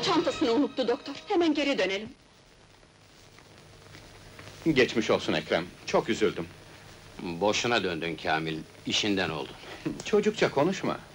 Çantasını unuttu doktor, hemen geri dönelim. Geçmiş olsun Ekrem, çok üzüldüm. Boşuna döndün Kamil, işinden oldun. Çocukça konuşma.